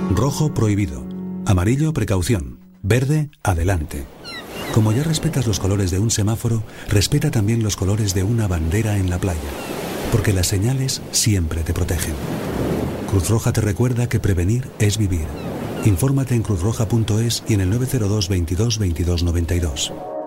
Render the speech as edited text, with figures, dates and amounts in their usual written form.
Rojo, prohibido. Amarillo, precaución. Verde, adelante. Como ya respetas los colores de un semáforo, respeta también los colores de una bandera en la playa, porque las señales siempre te protegen. Cruz Roja te recuerda que prevenir es vivir. Infórmate en cruzroja.es y en el 902 22 22 92.